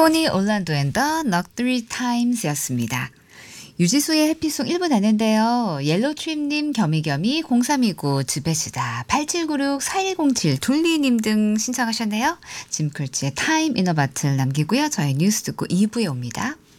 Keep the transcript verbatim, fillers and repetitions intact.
토니 올란도 앤 더 Knock Three Times 였습니다. 유지수의 해피송 일 부 났는데요. 옐로트립님, 겸이겸이, 공삼이구, 즈베스다, 팔칠구육, 사일공칠, 둘리님 등 신청하셨네요. 짐클치의 타임 이너 바틀 남기고요. 저희 뉴스 듣고 이 부에 옵니다.